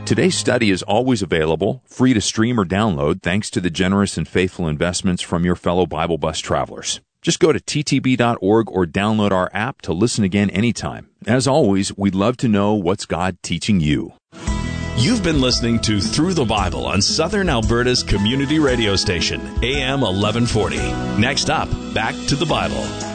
Today's study is always available, free to stream or download, thanks to the generous and faithful investments from your fellow Bible Bus travelers. Just go to ttb.org or download our app to listen again anytime. As always, we'd love to know what's God teaching you. You've been listening to Through the Bible on Southern Alberta's community radio station, AM 1140. Next up, back to the Bible.